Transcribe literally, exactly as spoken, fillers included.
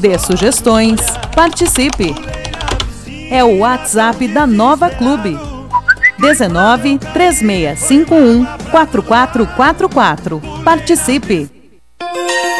dê sugestões, participe. É o WhatsApp da Nova Clube. dezenove, três seis cinco um, quatro quatro quatro quatro. Participe!